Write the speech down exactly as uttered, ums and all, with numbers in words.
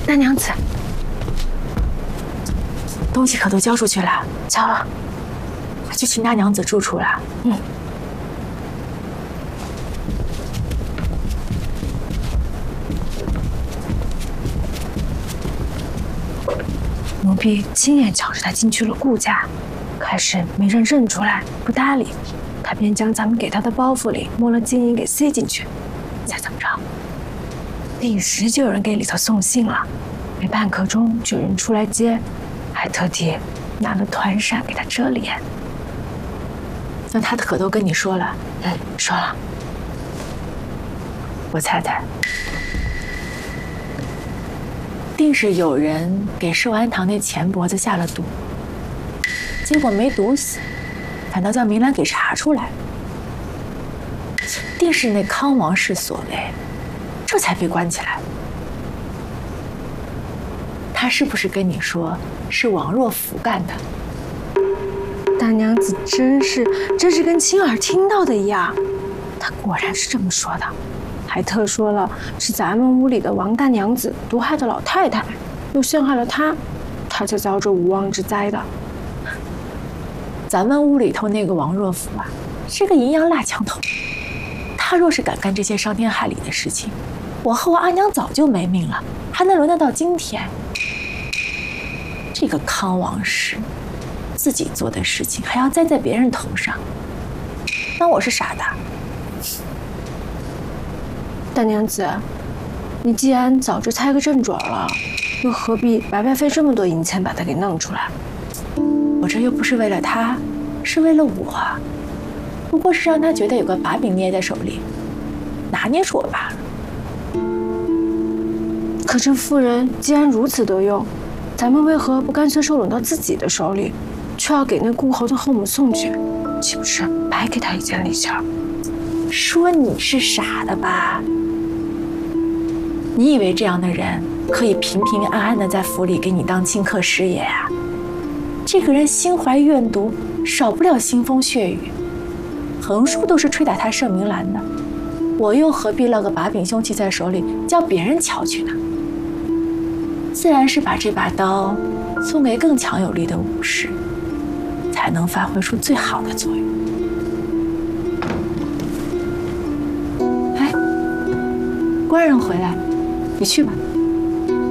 大娘子，东西可都交出去了？交了。快去请大娘子住处了。嗯。奴婢亲眼瞧着他进去了顾家，开始没人认出来，不搭理，他便将咱们给他的包袱里摸了金银给塞进去，再怎么着，立时就有人给里头送信了，没半刻钟就有人出来接，还特地拿了团扇给他遮脸。那他可都跟你说了？嗯，说了。我猜猜。定是有人给寿安堂那钱脖子下了毒，结果没毒死，反倒叫明兰给查出来。定是那康王氏所为，这才被关起来。他是不是跟你说是王若甫干的？大娘子真是真是跟亲耳听到的一样，她果然是这么说的。还特说了是咱们屋里的王大娘子毒害的老太太，又陷害了她，她才遭这无妄之灾的。咱们屋里头那个王若甫啊，是个银阳蜡枪头，他若是敢干这些伤天害理的事情，我和我阿娘早就没命了，还能轮得到今天？这个康王氏自己做的事情还要栽在别人头上，当我是傻的？大娘子，你既然早就猜个正准了，又何必白白费这么多银钱把他给弄出来？我这又不是为了他，是为了我，不过是让他觉得有个把柄捏在手里，拿捏住我罢了。可这妇人既然如此得用，咱们为何不干脆收拢到自己的手里，却要给那顾侯的后母送去，岂不是白给他一件利钱？说你是傻的吧？你以为这样的人可以平平安安的在府里给你当亲客师爷啊？这个人心怀怨毒，少不了腥风血雨，横竖都是吹打他盛明兰的，我又何必落个把柄凶器在手里，叫别人瞧去呢？自然是把这把刀送给更强有力的武士，才能发挥出最好的作用。哎，官人回来，你去吧。